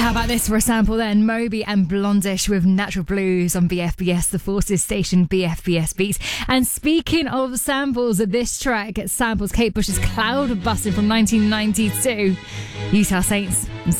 How about this for a sample then? Moby and Blondish with Natural Blues on BFBS, the Forces station BFBS Beats. And speaking of samples, this track samples Kate Bush's Cloud Busting from 1992. Utah Saints.